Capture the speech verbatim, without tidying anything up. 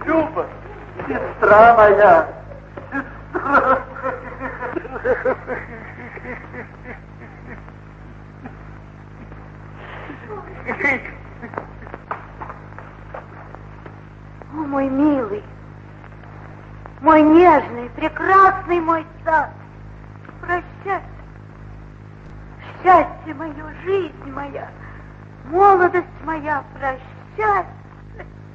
Люба, сестра моя, сестра. О, мой милый, мой нежный, прекрасный мой сад, прощай. Счастье мое, жизнь моя, молодость моя, прощай.